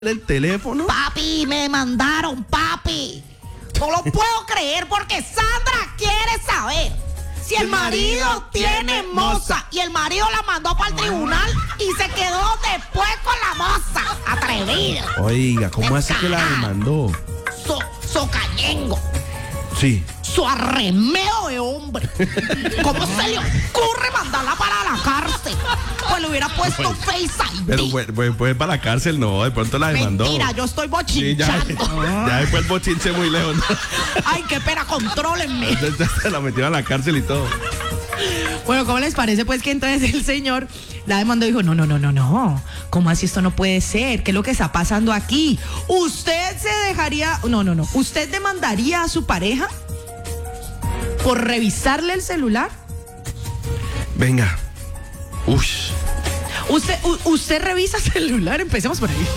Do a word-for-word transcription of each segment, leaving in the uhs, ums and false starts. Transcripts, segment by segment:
el teléfono? Papi, me mandaron, papi. No lo puedo creer porque Sandra quiere saber si el marido tiene moza. Y el marido la mandó para el tribunal y se quedó después con la moza. Atrevido. Oiga, ¿cómo así que la demandó? So, socañengo. Sí. Su arremeo de hombre. ¿Cómo se le ocurre mandarla para la cárcel? Pues le hubiera puesto Bueno, Face I D. Pero pues, pues, pues para la cárcel no, de pronto la demandó. Mentira, yo estoy Sí, ya, bochinchando. ya después el bochinche muy lejos, ¿no? Ay, qué pena, contrólenme. Ya, ya se la metieron a la cárcel y todo. Bueno, ¿cómo les parece? Pues que entonces el señor la demandó y dijo, no, no, no, no, no. ¿Cómo así esto no puede ser? ¿Qué es lo que está pasando aquí? ¿Usted se dejaría, no, no, no, usted demandaría a su pareja por revisarle el celular? Venga. Uy. ¿Usted, u- usted revisa celular? Empecemos por ahí.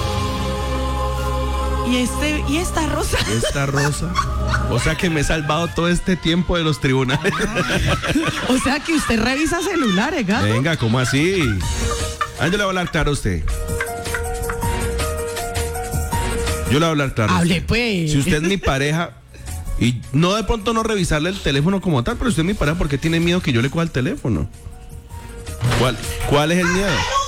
¿Y, este, ¿Y esta rosa? Esta rosa. O sea que me he salvado todo este tiempo de los tribunales. O sea que usted revisa celulares, gato. Venga, ¿cómo así? Ah, yo le voy a hablar claro a usted. Yo le voy a hablar claro. a Hable, usted. pues. Si usted es mi pareja, y no de pronto no revisarle el teléfono como tal, pero usted es mi pareja, ¿por qué tiene miedo que yo le coja el teléfono? ¿Cuál, cuál es el miedo?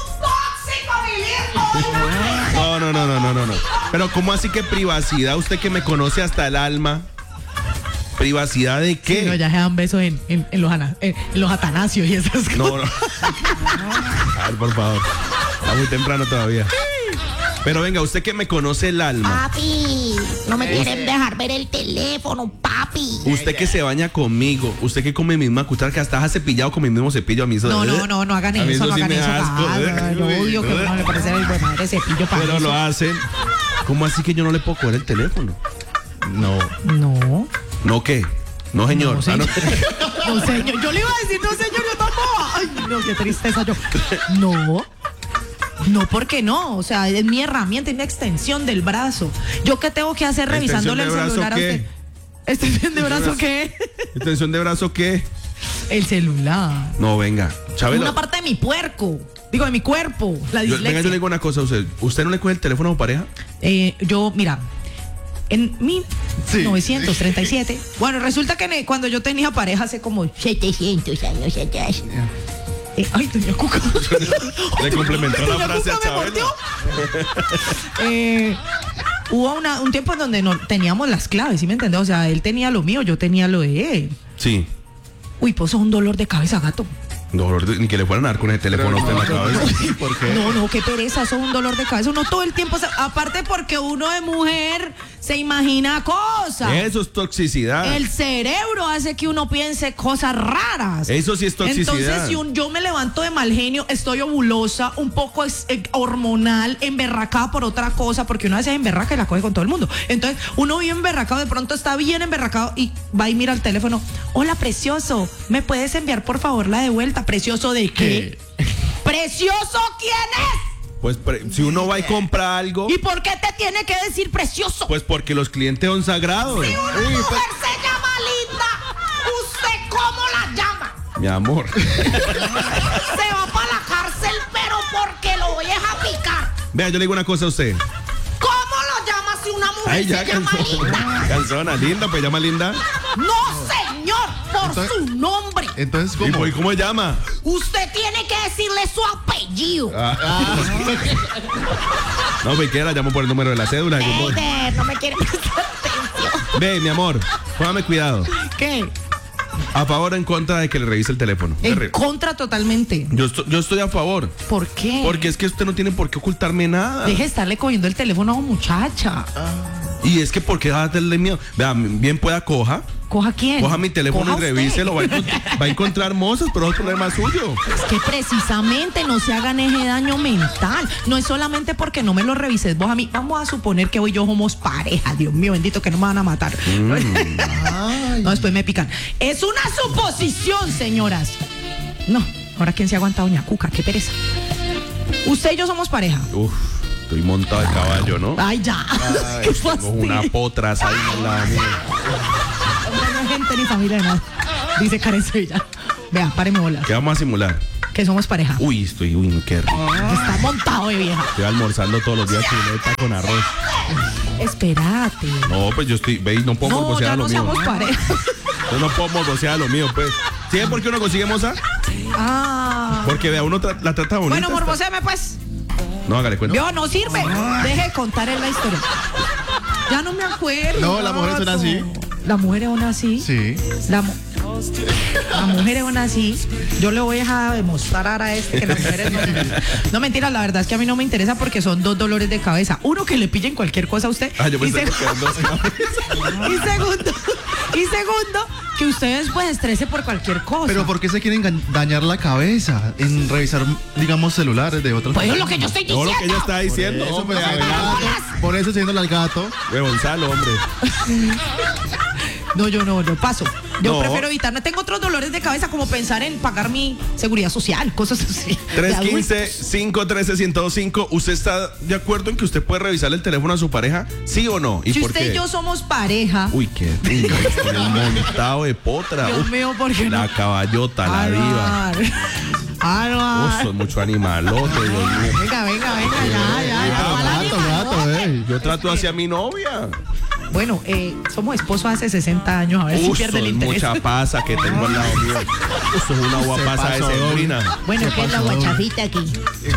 No, no, no, no, no, no, no. Pero ¿cómo así que privacidad? Usted que me conoce hasta el alma. ¿Privacidad de qué? Sí, no, ya se dan besos en, en, en los, ana- en, en los atanasios y esas cosas. No, no. A ver, por favor. Está muy temprano todavía. Pero venga, usted que me conoce el alma. Papi, no me quieren dejar ver el teléfono, papi. Usted que se baña conmigo. Usted que come mi misma cuchara, que hasta ha cepillado con mi mismo cepillo a mí. Eso, No, no, no, no hagan a mí eso, no sí hagan me eso. da asco. Ah, yo odio que uno le parece el buen madre cepillo para Pero eso. lo hacen. ¿Cómo así que yo no le puedo coger el teléfono? No. No. ¿No qué? No, señor. No, Ah, no. señor. No, señor. Yo le iba a decir, no, señor, yo tampoco. Ay, no, qué tristeza yo. No. No, ¿por qué no? O sea, es mi herramienta, es mi extensión del brazo. ¿Yo qué tengo que hacer revisándole el ¿Extensión de celular a brazo usted? ¿Extensión de brazo qué? ¿Extensión de brazo qué? El celular. No, venga. Chabelo. Una parte de mi puerco. Digo, de mi cuerpo. La Yo, dislexia. venga, yo le digo una cosa a usted. ¿Usted no le coge el teléfono a su pareja? Eh, yo, mira, en mil Sí. novecientos treinta y siete, bueno, resulta que ne- cuando yo tenía pareja hace como setecientos años atrás. Eh, ay, doña Cuca. Le complementó la Doña frase a Cuca me Chabelo. mordió. eh, hubo una, un tiempo en donde no teníamos las claves, ¿sí me entiendes? O sea, él tenía lo mío, yo tenía lo de él. Sí. Uy, pues eso es un dolor de cabeza, gato. Dolor de- ni que le fueran a dar con el teléfono a usted en la cabeza. ¿Por qué? No, no, qué pereza, eso es un dolor de cabeza. Uno todo el tiempo, se- aparte porque uno de mujer se imagina cosas. Eso es toxicidad. El cerebro hace que uno piense cosas raras. Eso sí es toxicidad. Entonces, si un, yo me levanto de mal genio, estoy ovulosa, un poco es, eh, hormonal, emberracada por otra cosa, porque uno a veces emberraca y la coge con todo el mundo. Entonces, uno vive emberracado, de pronto está bien emberracado y va y mira el teléfono. Hola, precioso, ¿me puedes enviar por favor la de vuelta? ¿Precioso de qué? ¿Precioso quién es? Pues pre- si uno va y compra algo, ¿Y por qué te tiene que decir precioso? pues porque los clientes son sagrados. Si una mujer se llama linda, ¿usted cómo la llama? Mi amor. Se va para la cárcel, pero porque lo voy a picar. Vea, yo le digo una cosa a usted. ¿Cómo lo llama si una mujer Ay, ya se llama linda? cansona. Cansona, linda, pues llama linda. No, señor, por Entonces- su nombre. Entonces, ¿Y ¿cómo? pues, cómo se llama? Usted tiene que decirle su apellido. Ah. No, pues que la llamo por el número de la cédula. Eider, no me quiere prestar atención. Ve, mi amor, póngame cuidado. ¿Qué? ¿A favor o en contra de que le revise el teléfono? En contra totalmente. Yo, estoy, yo estoy a favor. ¿Por qué? Porque es que usted no tiene por qué ocultarme nada. Deje de estarle cogiendo el teléfono a una muchacha. Y es que ¿por qué va a darle miedo? Vea, bien pueda coja. ¿Coja quién? Coja mi teléfono Coja y usted. revíselo. Va a, encont- va a encontrar mozas, pero es problema suyo. Es que precisamente no se hagan ese daño mental. No es solamente porque no me lo revises vos a mí. Vamos a suponer que hoy y yo somos pareja. Dios mío, bendito, que no me van a matar. No, después me pican. Es una suposición, señoras. No, ahora quién se aguanta, doña Cuca, qué pereza. Usted y yo somos pareja. Uf, estoy montado de caballo, ¿no? Ay, ya. Ay, Qué tengo fastidio. una potras ahí en la mía. No hay gente ni familia de nada. Dice Karen Sevilla. Vea, páreme bola. ¿Qué vamos a simular? que somos pareja. Uy, estoy, uy, qué rico. Está montado de vieja. Estoy almorzando todos los días chuleta con arroz. Espérate. No, pues yo estoy, veis, no puedo No, morbosear ya a lo no mío. seamos pareja. Yo no puedo morbosear a lo mío, pues. ¿Sí? ¿Por qué uno consigue moza? Ah. Porque vea, uno tra- la trata bonita. Bueno, morboseme pues. No, hágale cuenta. Yo no sirve. Deje de contar en la historia. Ya no me acuerdo. No, las mujeres son así. Las mujeres son así. Sí. La mu- Las mujeres son así. Yo le voy a demostrar a este que las mujeres no. No, mentira, la verdad es que a mí no me interesa porque son dos dolores de cabeza. Uno, que le pillen cualquier cosa a usted. Ah, yo y, pensé seg- que eran dos cabezas. y segundo, y segundo, que ustedes pues estrese por cualquier cosa. Pero ¿por qué se quieren gan- dañar la cabeza en revisar, digamos, celulares de otras Pues es personas? lo que yo estoy No, diciendo. lo que ella está diciendo, Eso, hombre. pues, al adelante. gato, por eso siendo al gato. Güey, Gonzalo, hombre. No, yo no, no paso. Yo No. prefiero evitar. No tengo otros dolores de cabeza como pensar en pagar mi seguridad social, cosas así. tres De uno cinco, adultos. cinco uno tres, uno cero cinco. ¿Usted está de acuerdo en que usted puede revisar el teléfono a su pareja? ¿Sí o no? ¿Y Si por usted qué? y yo somos pareja. Uy, qué uy, con el montado de potra. Dios Uf, mío, ¿por qué no? la caballota, la diva. Ah, no. Uf, son mucho animalote, Dios mío. Venga, venga, venga, ya, ya, ya. Ah, ¿Cuál Gato, animal? gato, eh. Yo trato hacia mi novia. Bueno, eh, somos esposos hace sesenta años, a ver si Uf, pierde el son interés. mucha pasa que tengo al lado mío. Eso es una guapasa de pasó, sembrina. Bueno, ¿qué es la guachafita aquí?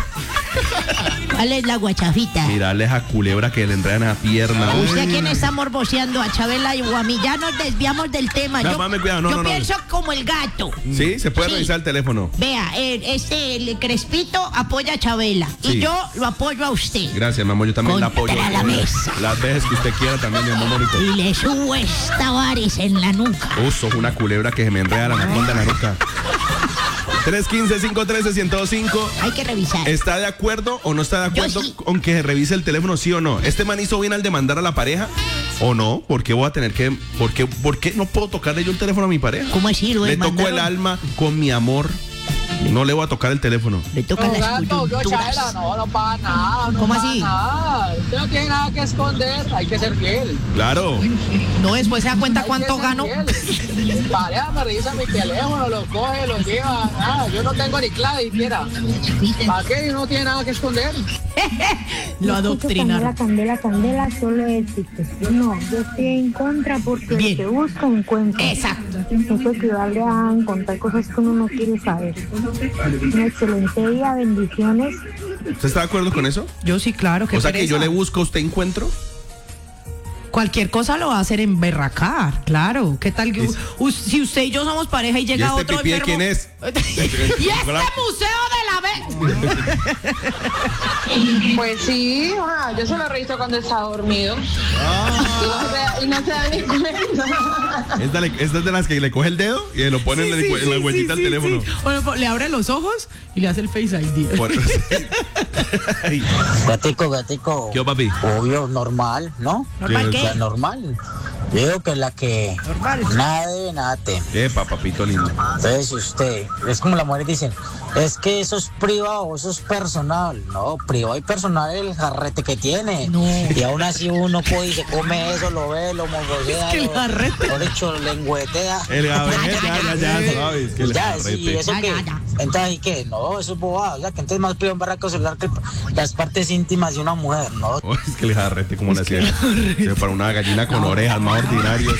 ¿Cuál es la guachafita? Mirarle esa culebra que le enredan a la pierna. Uy, ¿Usted a quién está morboseando? ¿A Chabela y o a mí? Ya nos desviamos del tema. No, yo mame, cuidado, no, yo no, no. pienso como el gato. Sí, se puede Sí. revisar el teléfono. Vea, eh, este el Crespito apoya a Chabela Sí. y yo lo apoyo a usted. Gracias, mi amor, yo también la apoyo. Contra la mesa. Las veces que usted quiera también, mi amor bonito. Y le subo esta varis en la nuca. Uy, sos una culebra que se me enreda la anaconda en la nuca. tres uno cinco, cinco uno tres, uno cero cinco. Hay que revisar. ¿Está de acuerdo o no está de acuerdo Yo sí. con que se revise el teléfono, sí o no? ¿Este man hizo bien al demandar a la pareja o no? ¿Por qué voy a tener que, por qué, por qué no puedo tocarle yo el teléfono a mi pareja? ¿Cómo así? ¿Lo Le toco demandaron? el alma con mi amor. No le voy a tocar el teléfono. Le tocan las Gato, yo, coyunturas. Chabela, no, no pasa nada. No ¿Cómo pasa así? nada. Usted no tiene nada que esconder, hay que ser fiel. Claro. No, después se da cuenta Hay cuánto que ser gano. fiel. Pareja me revisa mi teléfono, lo coge, lo lleva. Nada, yo no tengo ni clave siquiera. ¿Para qué? No tiene nada que esconder. Lo Candela, adoctrinaron. candela, candela, solo éxitos. No, yo estoy en contra porque Bien. el que busca encuentra. Exacto. Eso equivale a encontrar cosas que uno no quiere saber. Un excelente día, bendiciones. ¿Usted está de acuerdo con eso? Yo sí, claro. Que O sea que yo le busco a usted encuentro. Cualquier cosa lo va a hacer emberracar, claro. ¿Qué tal que Es- u- si usted y yo somos pareja y llega ¿Y este otro pipí de enfermo? quién es? ¿Y este museo de la vez? Pues sí, ah, yo se lo reviso cuando está dormido. Y, no se, y no se da ni cuenta. Esta, le- esta es de las que le coge el dedo y le lo pone en, la, en la huellita del teléfono. sí. Bueno, pues, le abre los ojos y le hace el Face I D. Por- Ay, Gatico, gatico. ¿qué, papi? Obvio, normal, ¿no? ¿Normal Sí, qué? La normal. Yo digo que la que Normal. nada debe, nada teme. Epa, papito lindo. Entonces, si usted, es como las mujeres dicen, es que eso es privado, eso es personal. No, privado y personal es el jarrete que tiene. No. Y aún así uno puede y se come eso, lo ve, lo morrosea. Es que el lo- jarrete. Por hecho, lengüetea. El gabriel, ya, ya, ya, sabes. Que Y le ya, sí, jarrete. eso Ya, que, ya, ya. entonces, ¿y qué? No, eso es bobada, o sea, que entonces más privado en barraco celular que las partes íntimas de una mujer, ¿no? Oh, es que el jarrete como le hacía. Se para una gallina con orejas más ordinarias.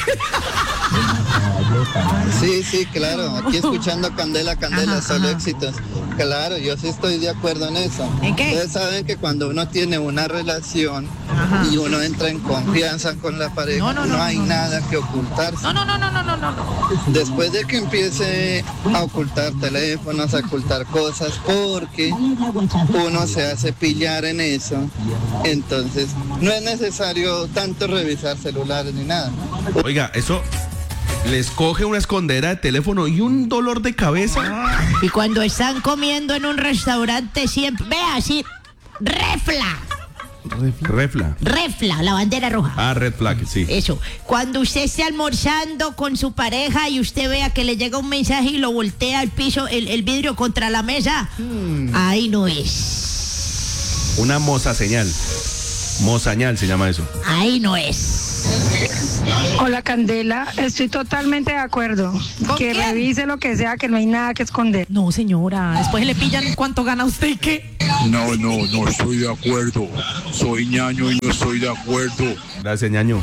Sí, sí, claro. Aquí escuchando Candela, Candela, Ajá, solo ajá. éxitos. Claro, yo sí estoy de acuerdo en eso. ¿En qué? Ustedes saben que cuando uno tiene una relación Ajá. y uno entra en confianza con la pareja, No, no, no, no, hay no, no. nada que ocultarse. No, no, no, no, no, no, no. Después de que empiece a ocultar teléfonos, a ocultar cosas, porque uno se hace pillar en eso, entonces no es necesario tanto revisar celulares ni nada. Oiga, eso les coge una escondera de teléfono y un dolor de cabeza. Y cuando están comiendo en un restaurante siempre, vea así, refla, Refla. refla, la bandera roja. Ah, red flag, sí. Eso, cuando usted esté almorzando con su pareja y usted vea que le llega un mensaje y lo voltea al piso, el, el vidrio contra la mesa, ahí no es, Una moza señal. Mozañal se llama eso. ahí no es. Hola Candela, estoy totalmente de acuerdo. Que quién? revise lo que sea, que no hay nada que esconder. No, señora, después le pillan cuánto gana usted y qué. No, no, no estoy de acuerdo. Soy ñaño y no estoy de acuerdo. Gracias, ñaño.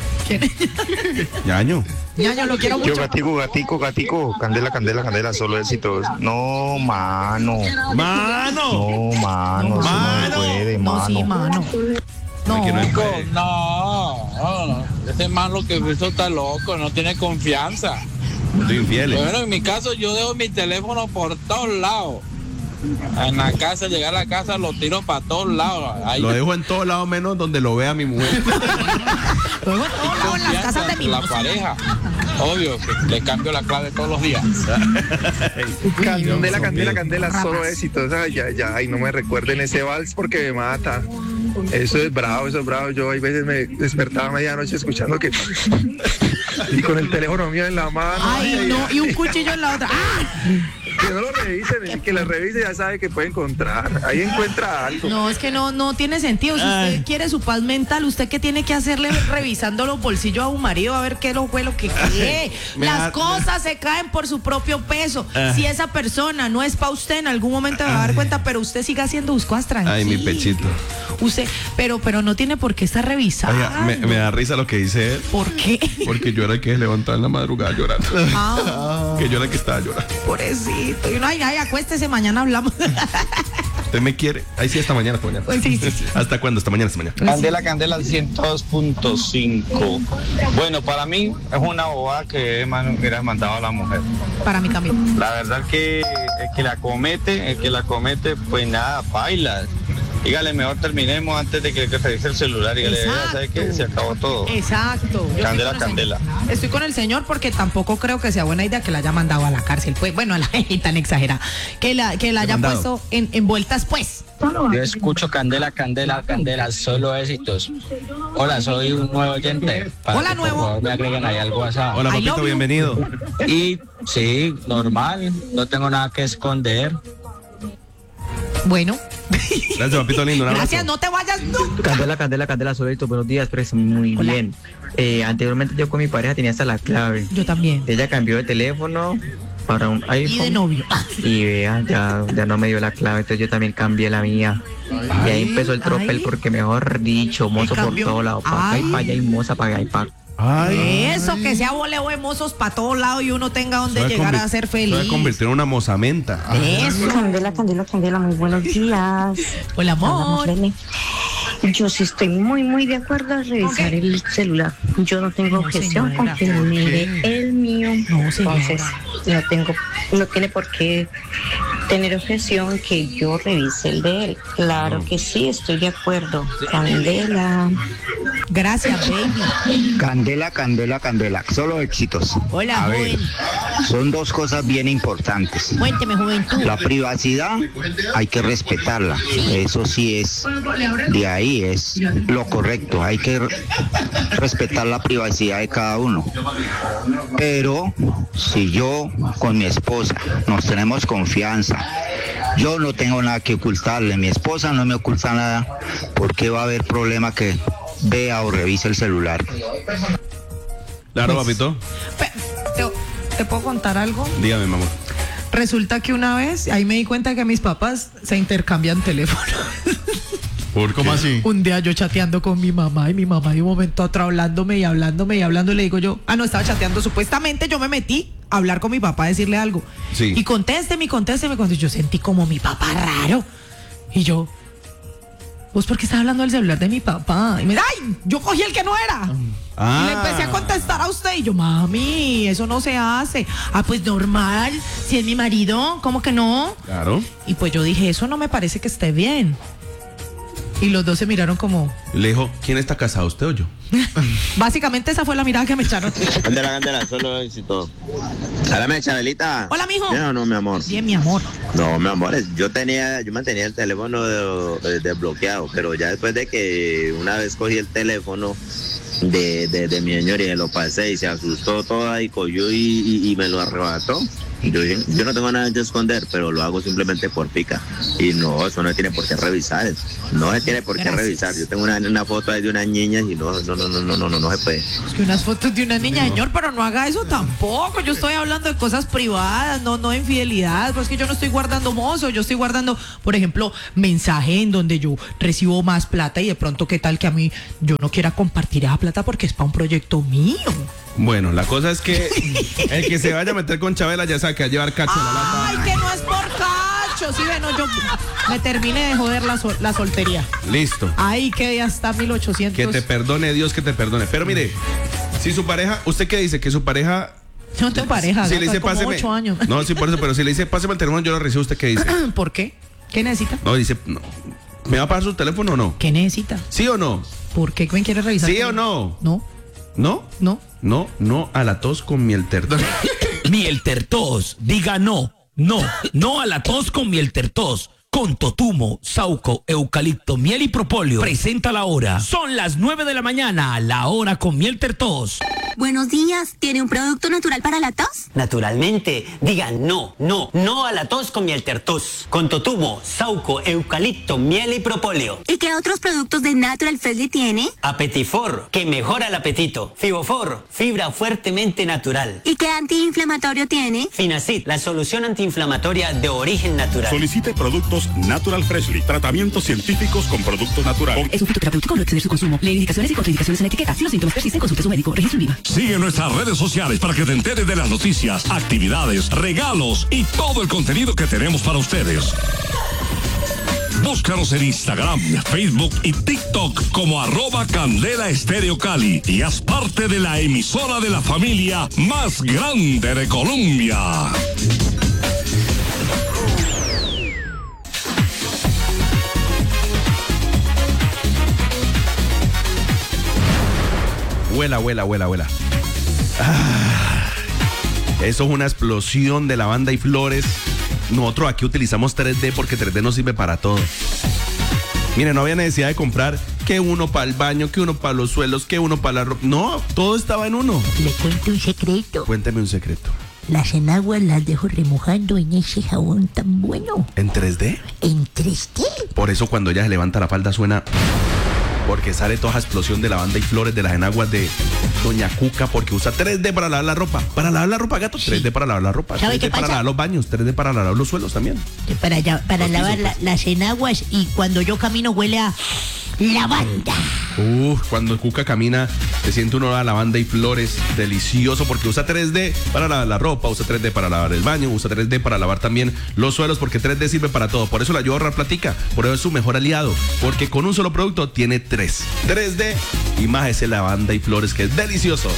ñaño. Ñaño, lo quiero mucho. Yo gatico, gatico, gatico, candela, candela, candela, solo éxitos. No, mano. Mano. No, mano, No, eso mano. no puede, No, sí, mano. mano. No, Que no es- No, no, no. Este man lo que hizo está loco, no tiene confianza. Estoy infiel. Bueno, en mi caso yo dejo mi teléfono por todos lados. En la casa, llegar a la casa lo tiro para todos lados. Ahí Lo dejo en todos lados menos donde lo vea mi mujer. luego en todos lados en las casas de mi la moza. pareja. Obvio, que le cambio la clave todos los días. Candela, candela, candela, Ramas. solo éxitos. Ay, ay, ay, no me recuerden ese vals porque me mata. Eso es bravo, eso es bravo. Yo hay veces me despertaba a medianoche escuchando que... Y con el teléfono mío en la mano. Ay, no, y un cuchillo en la otra. ¡Ah! Que no lo revisen, el que lo revise ya sabe que puede encontrar. Ahí encuentra algo. No, es que no, no tiene sentido. Si usted quiere su paz mental, ¿usted qué tiene que hacerle revisando los bolsillos a un marido a ver qué lo fue lo que cree? Me Las da- cosas se caen por su propio peso. Ah. Si esa persona no es para usted, en algún momento va a dar cuenta, pero usted siga haciendo sus cosas tranquilas. Ay, mi pechito. Usted, pero, pero no tiene por qué estar revisando. Oiga, me, me da risa lo que dice él. ¿Por qué? Porque yo era el que se levantaba en la madrugada llorando. Ah, Que yo era el que estaba llorando. pobrecito. Y uno, ay, ay, acuéstese, mañana hablamos. ¿Usted me quiere? Ahí sí, hasta mañana, hasta mañana. Pues sí, sí, sí. ¿Hasta cuándo? Hasta mañana, hasta mañana. Candela, Candela ciento dos punto cinco. Bueno, para mí es una bobada que man- hubiera mandado a la mujer. Para mí también. La verdad que el que la comete, el que la comete, pues nada, baila. Dígale, mejor terminemos antes de que, que revise el celular. Dígale, ya sabe que se acabó todo. Exacto. Yo estoy Candela, con el candela. señor. Estoy con el señor porque tampoco creo que sea buena idea que la haya mandado a la cárcel. Pues bueno, a la tan exagerada. Que la, que la haya Demandado. puesto en, en vueltas, pues. Yo escucho Candela, Candela, Candela, solo éxitos. Hola, soy un nuevo oyente. Para Hola, que, nuevo. Por favor, me agreguen ahí al WhatsApp. Hola, I papito, love you. bienvenido. Y sí, normal, no tengo nada que esconder. Bueno. Gracias, papito lindo. Un abrazo. Gracias, no te vayas nunca. Candela, Candela, Candela, Solito, buenos días, pero muy Hola. bien. Eh, anteriormente yo con mi pareja tenía hasta la clave. Yo también. Ella cambió de teléfono para un iPhone. Y de novio. Y vea, ya, ya no me dio la clave, entonces yo también cambié la mía. y ahí empezó el tropel ay. porque mejor dicho, mozo por cambió? todos lados, para acá y Ay. para allá y moza para allá y para Eso, que sea voleo de mozos para todos lados y uno tenga donde Se va llegar convi- a ser Se feliz. va a convertir en una mozamenta. Eso. Candela, Candela, Candela, muy buenos días. Hola, amor. Hablamos, Rene. Yo sí estoy muy, muy de acuerdo a revisar el celular. Yo no tengo No, objeción con señora. que me mire el mío. No, señora. Entonces, no tengo, no tiene por qué tener objeción que yo revise el de él. Claro que sí, estoy de acuerdo. Candela. Gracias, baby. Candela, candela, candela. Solo éxitos. Hola, A ver, joven. son dos cosas bien importantes. Cuénteme, juventud. La privacidad hay que respetarla. Eso sí es, de ahí es lo correcto. Hay que re- respetar la privacidad de cada uno. Pero si yo con mi esposa nos tenemos confianza, yo no tengo nada que ocultarle. Mi esposa no me oculta nada. ¿Por qué va a haber problema que vea o revise el celular? Claro, Pues- papito. Pe- ¿Te, te puedo contar algo? Dígame, mamá. Resulta que una vez, ahí me di cuenta que mis papás se intercambian teléfonos. ¿Por ¿Cómo qué? así? Un día yo chateando con mi mamá y mi mamá de un momento a otro hablándome y hablándome y hablando y le digo yo, ah, no, estaba chateando, supuestamente yo me metí a hablar con mi papá, a decirle algo. Sí. Y contésteme, y contésteme, cuando yo sentí como mi papá raro. Y yo, ¿vos por qué estás hablando del celular de mi papá? Y me ¡ay! Yo cogí el que no era. Ah. Y le empecé a contestar a usted y yo, mami, eso no se hace. Ah, pues normal, si es mi marido, ¿cómo que no? Claro. Y pues yo dije, eso no me parece que esté bien. Y los dos se miraron como, Le dijo, ¿quién está casado, usted o yo? básicamente esa fue la mirada que me echaron. Candela, candela, solo éxito. Háblame, Chabelita. Hola, mijo. No, no, mi amor. Bien, mi amor. No, mi amor, es- yo tenía, yo mantenía el teléfono de- desbloqueado, pero ya después de que una vez cogí el teléfono de, de, de mi señor y me lo pasé y se asustó toda y cogió y, y- y me lo arrebató. Yo, yo no tengo nada que esconder, pero lo hago simplemente por pica. Y no, eso no se tiene por qué revisar. No se tiene por qué Gracias. revisar. Yo tengo una, una foto ahí de unas niñas y no, no, no, no, no, no, no, no se puede. Es que unas fotos de una niña, señor, pero no haga eso tampoco. Yo estoy hablando de cosas privadas, no, no de infidelidad. Pues que yo no estoy guardando mozo, yo estoy guardando, por ejemplo, mensaje en donde yo recibo más plata y de pronto qué tal que a mí yo no quiera compartir esa plata porque es para un proyecto mío. Bueno, la cosa es que el que se vaya a meter con Chabela ya sabe que va a llevar cacho en la lata. Ay, que no es por cacho. Sí, bueno, yo me terminé de joder la, sol- la soltería. Listo. Ahí quedé hasta mil ochocientos. Que te perdone Dios, que te perdone. Pero mire, si su pareja, ¿usted qué dice? Que su pareja... Yo no tengo pareja, Si gato, le dice como páseme... ocho años. No, sí, por eso, pero si le dice páseme el teléfono, yo lo recibo, ¿usted qué dice? ¿Por qué? ¿Qué necesita? No, dice, no. ¿Me va a pasar su teléfono o no? ¿Qué necesita? ¿Sí o no? ¿Por qué? ¿Quién quiere revisar? ¿Sí o no? No. ¿No? No. No, no a la tos con miel tertos. Miel tertos, diga no, no, no a la tos con miel tertos. Con totumo, sauco, eucalipto, miel y propóleo. Presenta la hora. Son las nueve de la mañana, la hora con miel tertos. Buenos días, ¿tiene un producto natural para la tos? Naturalmente, digan no, no, no a la tos con miel tertos. Con totumo, sauco, eucalipto, miel y propóleo. ¿Y qué otros productos de Natural Freshly tiene? Apetifor, que mejora el apetito. Fibofor, fibra fuertemente natural. ¿Y qué antiinflamatorio tiene? Finacid, la solución antiinflamatoria de origen natural. Solicite productos Natural Freshly, tratamientos científicos con productos naturales. Es un fitoterapéutico, no exceder su consumo. Lee indicaciones y contraindicaciones en la etiqueta. Si los síntomas persisten, consulte a su médico. Registro INVIMA. Sigue nuestras redes sociales para que te enteres de las noticias, actividades, regalos y todo el contenido que tenemos para ustedes. Búscanos en Instagram, Facebook y TikTok como arroba Candela Estéreo Cali y haz parte de la emisora de la familia más grande de Colombia. Huela, huela, huela, huela. Ah, eso es una explosión de lavanda y flores. Nosotros aquí utilizamos tres D porque tres D nos sirve para todo. Mire, no había necesidad de comprar que uno para el baño, que uno para los suelos, que uno para la ropa. No, todo estaba en uno. Le cuento un secreto. Cuénteme un secreto. Las enaguas las dejo remojando en ese jabón tan bueno. ¿En tres D? En tres D. Por eso cuando ella se levanta la falda suena... Porque sale toda esa explosión de lavanda y flores de las enaguas de Doña Cuca, porque usa tres D para lavar la ropa. Para lavar la ropa, gato, tres D para lavar la ropa. ¿Sabe tres D qué para pasa? lavar los baños, tres D para lavar los suelos también. Para, ya- para Los lavar pisos, la- las enaguas y cuando yo camino huele a lavanda. Uf, cuando Cuca camina, se siente uno a lavanda y flores, delicioso, porque usa tres D para lavar la ropa, usa tres D para lavar el baño, usa tres D para lavar también los suelos, porque tres D sirve para todo. Por eso la ayuda a ahorrar platica, por eso es su mejor aliado, porque con un solo producto tiene tres. tres D y más ese lavanda y flores que es delicioso.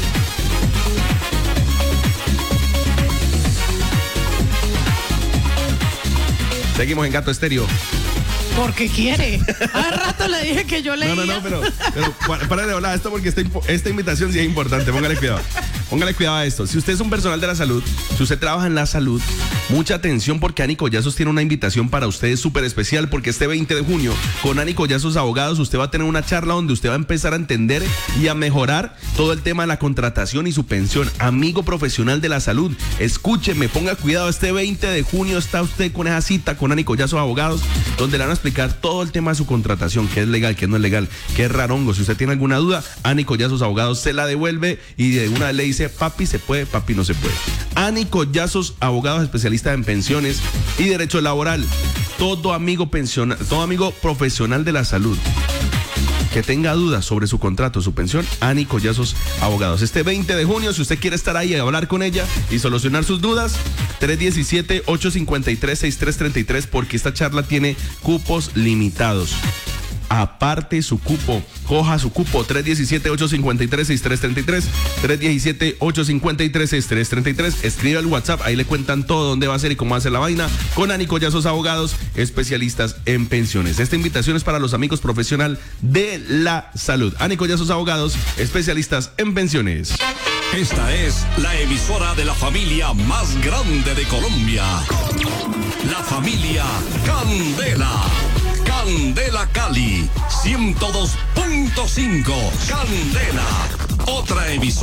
Seguimos en Gato Estéreo. Porque quiere. Hace rato le dije que yo leía. No, no, no, pero, pero pa- para de hablar esto porque esta, impo- esta invitación sí es importante. Póngale cuidado. Póngale cuidado a esto. Si usted es un personal de la salud, si usted trabaja en la salud, mucha atención porque Ani Collazos tiene una invitación para ustedes súper especial porque este veinte de junio con Ani Collazos Abogados usted va a tener una charla donde usted va a empezar a entender y a mejorar todo el tema de la contratación y su pensión. Amigo profesional de la salud, escúcheme, ponga cuidado. Este veinte de junio está usted con esa cita con Ani Collazos Abogados donde le van a explicar todo el tema de su contratación, qué es legal, qué no es legal, qué es rarongo. Si usted tiene alguna duda, Ani Collazos Abogados se la devuelve y de una vez le dice, papi se puede, papi no se puede. Ani Collazos Abogados, especialista en pensiones y derecho laboral. Todo amigo pensional, todo amigo profesional de la salud que tenga dudas sobre su contrato, su pensión, Ani Collazos Abogados. Este veinte de junio, si usted quiere estar ahí y hablar con ella y solucionar sus dudas, tres uno siete, ocho cinco tres, seis tres tres tres, porque esta charla tiene cupos limitados. Aparte su cupo, coja su cupo, tres uno siete, ocho cinco tres, seis tres tres tres, tres uno siete, ocho cinco tres, seis tres tres tres, escribe al WhatsApp, ahí le cuentan todo dónde va a ser y cómo hace la vaina, con Ani Collazos Abogados, especialistas en pensiones. Esta invitación es para los amigos profesional de la salud. Ani Collazos Abogados, especialistas en pensiones. Esta es la emisora de la familia más grande de Colombia. La familia Candela. Candela Cali, ciento dos punto cinco. Candela, otra emisora.